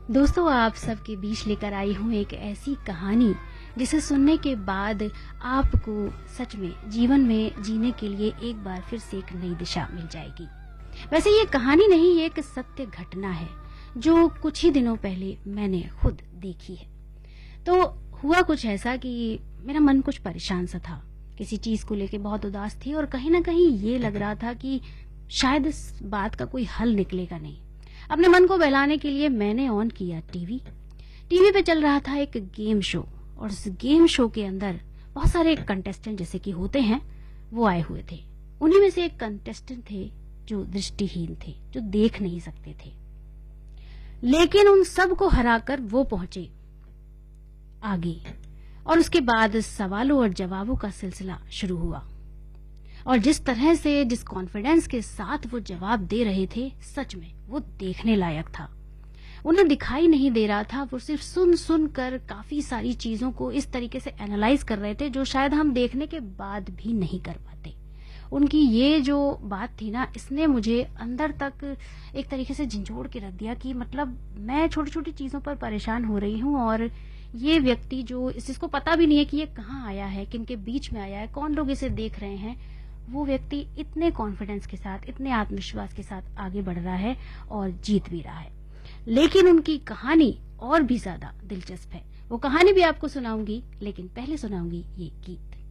दोस्तों, आप सबके बीच लेकर आई हूँ एक ऐसी कहानी जिसे सुनने के बाद आपको सच में जीवन में जीने के लिए एक बार फिर से एक नई दिशा मिल जाएगी। वैसे ये कहानी नहीं, ये एक सत्य घटना है जो कुछ ही दिनों पहले मैंने खुद देखी है। तो हुआ कुछ ऐसा कि मेरा मन कुछ परेशान सा था, किसी चीज को लेके बहुत उदास थी और कहीं ना कहीं ये लग रहा था कि शायद इस बात का कोई हल निकलेगा नहीं। अपने मन को बहलाने के लिए मैंने ऑन किया टीवी। टीवी पे चल रहा था एक गेम शो और इस गेम शो के अंदर बहुत सारे कंटेस्टेंट जैसे कि होते हैं वो आए हुए थे। उन्हीं में से एक कंटेस्टेंट थे जो दृष्टिहीन थे, जो देख नहीं सकते थे, लेकिन उन सब को हराकर वो पहुंचे आगे और उसके बाद सवालों और जवाबों का सिलसिला शुरू हुआ। और जिस तरह से, जिस कॉन्फिडेंस के साथ वो जवाब दे रहे थे, सच में वो देखने लायक था। उन्हें दिखाई नहीं दे रहा था, वो सिर्फ सुन सुन कर काफी सारी चीजों को इस तरीके से एनालाइज कर रहे थे जो शायद हम देखने के बाद भी नहीं कर पाते। उनकी ये जो बात थी ना, इसने मुझे अंदर तक एक तरीके से झंझोड़ के रख दिया कि मतलब मैं छोटी छोटी चीजों पर परेशान हो रही हूँ और ये व्यक्ति जो इसको पता भी नहीं है कि ये कहाँ आया है, किन के बीच में आया है, कौन लोग इसे देख रहे हैं, वो व्यक्ति इतने कॉन्फिडेंस के साथ, इतने आत्मविश्वास के साथ आगे बढ़ रहा है और जीत भी रहा है। लेकिन उनकी कहानी और भी ज्यादा दिलचस्प है। वो कहानी भी आपको सुनाऊंगी, लेकिन पहले सुनाऊंगी ये गीत।